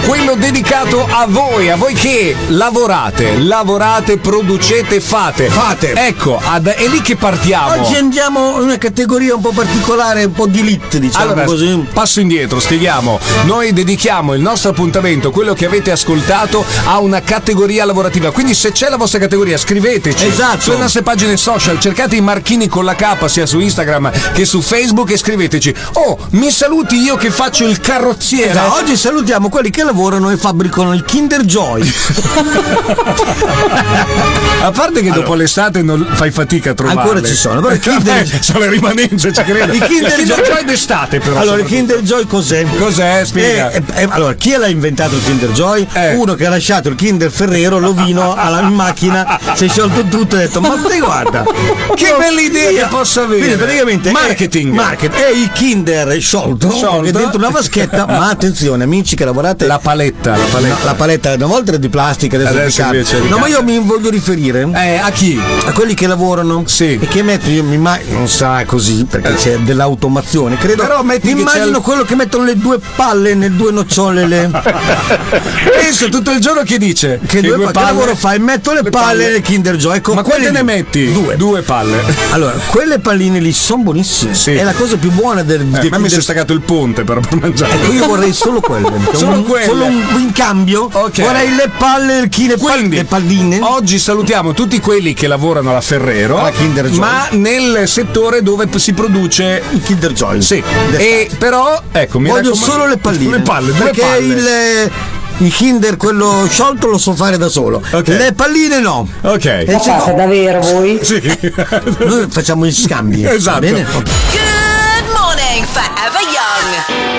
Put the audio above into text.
quello dedicato a voi che lavorate, producete, fate. Ecco, è lì che partiamo. Oggi andiamo in una categoria un po' particolare, un po' di elite, diciamo. Allora, così. Passo indietro, spieghiamo. Noi dedichiamo il nostro appuntamento, quello che avete ascoltato, a una categoria lavorativa. Quindi se c'è la vostra categoria, scriveteci. Esatto. Sulle nostre pagine social, cercate i Marchini con la K sia su Instagram che su Facebook e scriveteci. Oh, mi saluti io che faccio il carrozziere. Esatto. Oggi salutiamo quelli che lavorano e fabbricano il Kinder Joy. A parte che dopo l'estate non fai fatica a trovarle. Ancora ci sono, però sono le rimanenze, ci credo. Il Kinder Joy d'estate, però. Allora, il Kinder Joy cos'è? Spiega. Allora, chi l'ha inventato il Kinder Joy? Uno che ha lasciato il Kinder Ferrero, l'ovino in macchina, si è sciolto tutto e ha detto: ma te guarda, che bella idea che posso avere. Quindi praticamente marketing. È il Kinder sciolto che è dentro una vaschetta. Ma attenzione, amici che lavorate, la paletta. La paletta una volta era di plastica, adesso è di carta. No, ma io mi voglio riferire a chi? A quelli che lavorano e che mettono, non sarà così perché c'è dell'automazione, credo. Però mi immagino quello che mettono le due palle nelle due nocciole. Penso tutto il giorno che dice che due palle. Che lavoro fai? Metto le palle nel Kinder Joy. Ecco, ma quante ne metti? Due palle. Allora, quelle palline lì sono buonissime. È la cosa più buona del ma mi si è staccato il ponte però per mangiare. Ecco, io vorrei solo quelle. Solo in cambio vorrei le palle, le palline. Oggi salutiamo tutti quelli che lavorano alla Ferrero, alla Kinder Joy, ma nel settore dove si produce il Kinder Joy. Sì. E però ecco, voglio solo le palline. Perché il Kinder quello sciolto lo so fare da solo. Le palline no. Ok. Lo fate davvero voi? Sì. Noi facciamo gli scambi. Esatto. Bene? Good morning, Forever Young.